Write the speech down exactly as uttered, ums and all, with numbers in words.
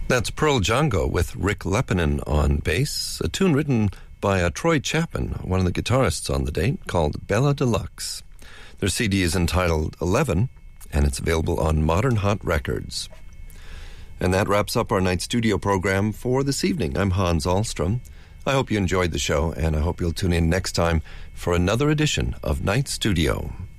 That's Pearl Django with Rick Lepinen on bass, a tune written by uh, Troy Chapin, one of the guitarists on the date, called Bella Deluxe. Their C D is entitled eleven, and it's available on Modern Hot Records. And that wraps up our night studio program for this evening. I'm Hans Ahlstrom. I hope you enjoyed the show, and I hope you'll tune in next time for another edition of Night Studio.